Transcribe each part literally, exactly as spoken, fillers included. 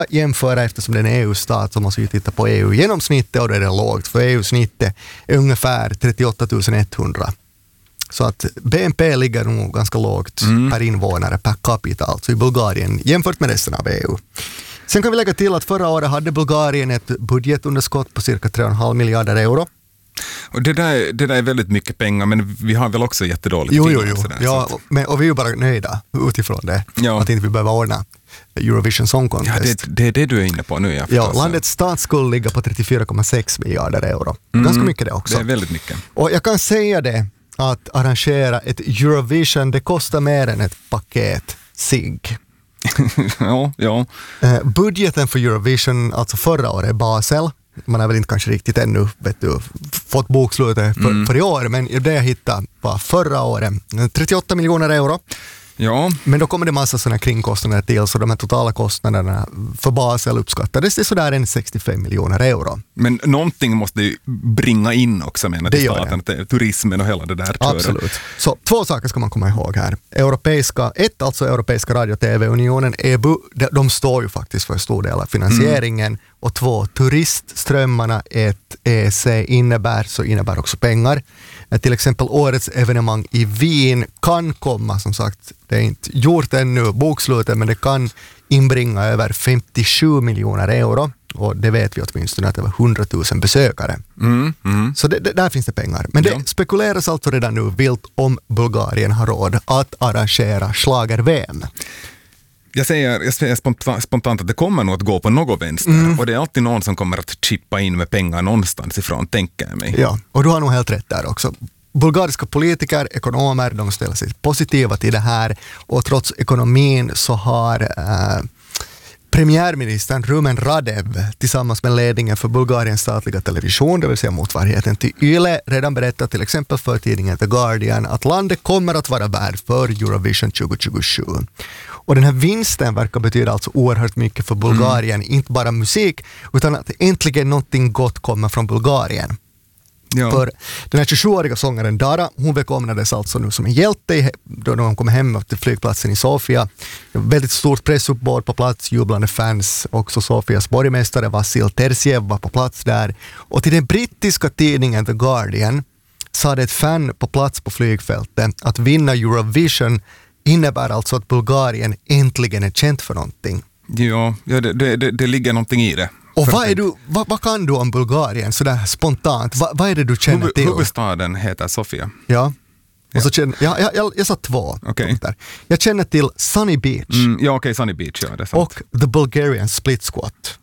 jämföra eftersom den är E U-stat så måste vi titta på E U-genomsnittet och då är det lågt. För E U-snittet är ungefär trettioåtta tusen etthundra. Så att B N P ligger nog ganska lågt mm. per invånare, per capita, alltså i Bulgarien jämfört med resten av E U. Sen kan vi lägga till att förra året hade Bulgarien ett budgetunderskott på cirka tre komma fem miljarder euro. Och det där, det där är väldigt mycket pengar, men vi har väl också jättedåligt. Jo, jo, jo. Sådär, ja, så. Men, och vi är ju bara nöjda utifrån det. Ja. Att inte vi behöver ordna Eurovision Song Contest. Ja, det, det är det du är inne på nu. Ja, ja, landets statsskuld ligger på trettiofyra komma sex miljarder euro. Mm. Ganska mycket det också. Det är väldigt mycket. Och jag kan säga det, att arrangera ett Eurovision, det kostar mer än ett paket cigg. ja, ja. Eh, budgeten för Eurovision, alltså förra året, Basel, man har väl inte kanske riktigt ännu vet du, fått bokslutet för, mm. för i år, men det jag hittade var förra året trettioåtta miljoner euro. Ja. Men då kommer det massa sådana kringkostnader till, så de här totala kostnaderna för Basel uppskattades det sådär en sextiofem miljoner euro. Men någonting måste ju bringa in också, menar till staten, det. Turismen och hela det där. Absolut. Så två saker ska man komma ihåg här. Europeiska, ett alltså Europeiska radio- och T V-unionen, E B U, de, de står ju faktiskt för en stor del av finansieringen. Mm. Och två, turistströmmarna, ett E C innebär, så innebär också pengar. Till exempel årets evenemang i Wien kan komma, som sagt, det är inte gjort ännu bokslutet, men det kan inbringa över femtiosju miljoner euro. Och det vet vi åtminstone att det var hundratusen besökare. Mm, mm. Så det, det, där finns det pengar. Men det ja. spekuleras alltså redan nu vilt om Bulgarien har råd att arrangera schlager-V M. Jag säger, jag säger spontant att det kommer nog att gå på något vänster. Mm. Och det är alltid någon som kommer att chippa in med pengar någonstans ifrån, tänker jag mig. Ja, och du har nog helt rätt där också. Bulgariska politiker, ekonomer, de ställer sig positiva till det här. Och trots ekonomin så har äh, premiärministern Rumen Radev tillsammans med ledningen för Bulgariens statliga television, det vill säga motsvarigheten till Yle, redan berättat till exempel för tidningen The Guardian att landet kommer att vara värd för Eurovision tjugo tjugosju. Och den här vinsten verkar betyda alltså oerhört mycket för Bulgarien, mm. inte bara musik, utan att äntligen någonting gott kommer från Bulgarien. Ja. För den här tjugosjuåriga sångaren Dara, hon välkomnades alltså nu som en hjälte då hon kom hem till flygplatsen i Sofia. Väldigt stort pressuppbåd på plats, jublande fans. Också Sofias borgmästare Vasil Tersiev var på plats där. Och till den brittiska tidningen The Guardian sa det ett fan på plats på flygfältet att vinna Eurovision innebär alltså att Bulgarien äntligen är känt för någonting. Ja, ja det, det, det ligger någonting i det. Och vad, är du, vad, vad kan du om Bulgarien sådär spontant? Vad, vad är det du känner Huvud, till? Huvudstaden heter Sofia. Ja. Och ja. Så känner, ja, jag, jag, jag sa två okay. punkter. Jag känner till Sunny Beach. Mm, ja, okej, okay, Sunny Beach, ja, det är sant. Och The Bulgarian Split Squat.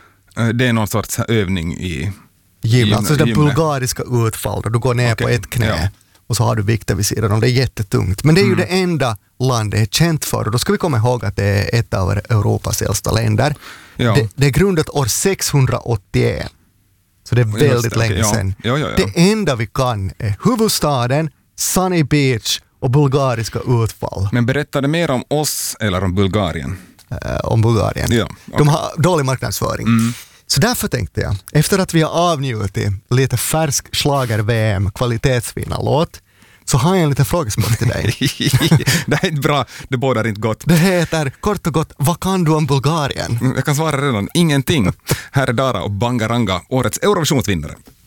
Det är någon sorts övning i gym. Alltså det bulgariska utfall då du går ner okay. på ett knä. Ja. Och så har du vikter vid sidan om. Det är jättetungt. Men det är ju mm. det enda landet är känt för. Och då ska vi komma ihåg att det är ett av Europas äldsta länder. Ja. Det, det är grundat år sexhundraåttioett. Så det är väldigt det, länge okay. sedan. Ja. Ja, ja, ja. Det enda vi kan är huvudstaden, Sunny Beach och bulgariska utfall. Men berättar det mer om oss eller om Bulgarien? Uh, om Bulgarien. Ja, okay. De har dålig marknadsföring. Mm. Så därför tänkte jag, efter att vi har avnjutit lite färsk schlager-V M, kvalitetsvinnarlåt, så har jag en liten frågesport till dig. Det är inte bra, det bådar inte gott. Det heter kort och gott, vad kan du om Bulgarien? Jag kan svara redan, ingenting. Här är Dara och Bangaranga, årets Eurovisionsvinnare.